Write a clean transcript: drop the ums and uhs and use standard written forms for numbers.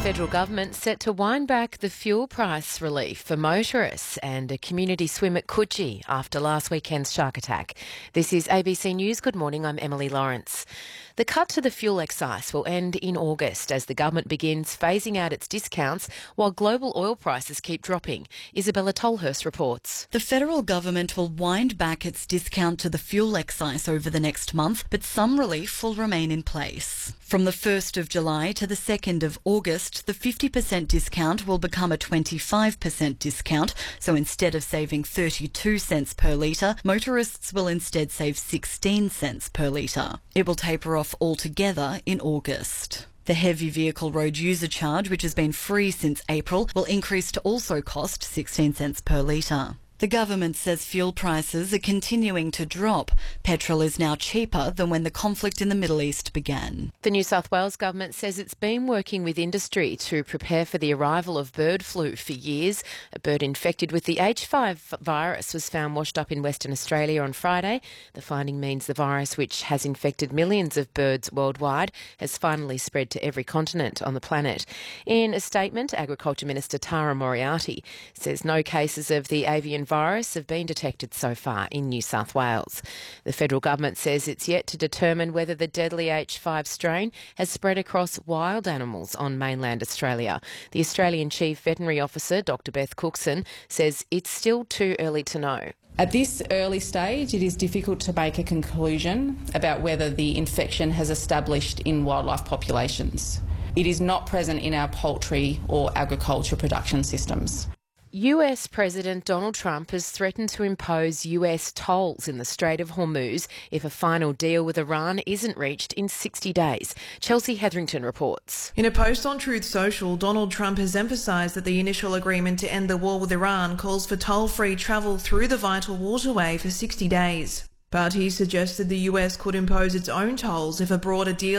federal government set to wind back the fuel price relief for motorists and a community swim at Coogee after last weekend's shark attack. This is ABC News. Good morning, I'm Emily Lawrence. The cut to the fuel excise will end in August as the government begins phasing out its discounts while global oil prices keep dropping. Isabella Tolhurst reports. The federal government will wind back its discount to the fuel excise over the next month, but some relief will remain in place. From the 1st of July to the 2nd of August, the 50% discount will become a 25% discount, so instead of saving 32 cents per litre, motorists will instead save 16 cents per litre. It will taper off altogether in August. The heavy vehicle road user charge, which has been free since April, will increase to also cost 16 cents per litre. The government says fuel prices are continuing to drop. Petrol is now cheaper than when the conflict in the Middle East began. The New South Wales government says it's been working with industry to prepare for the arrival of bird flu for years. A bird infected with the H5 virus was found washed up in Western Australia on Friday. The finding means the virus, which has infected millions of birds worldwide, has finally spread to every continent on the planet. In a statement, Agriculture Minister Tara Moriarty says no cases of the avian virus have been detected so far in New South Wales. The federal government says it's yet to determine whether the deadly H5 strain has spread across wild animals on mainland Australia. The Australian Chief Veterinary Officer, Dr Beth Cookson, says it's still too early to know. At this early stage, it is difficult to make a conclusion about whether the infection has established in wildlife populations. It is not present in our poultry or agriculture production systems. US President Donald Trump has threatened to impose US tolls in the Strait of Hormuz if a final deal with Iran isn't reached in 60 days. Chelsea Hetherington reports. In a post on Truth Social, Donald Trump has emphasised that the initial agreement to end the war with Iran calls for toll-free travel through the vital waterway for 60 days. But he suggested the US could impose its own tolls if a broader deal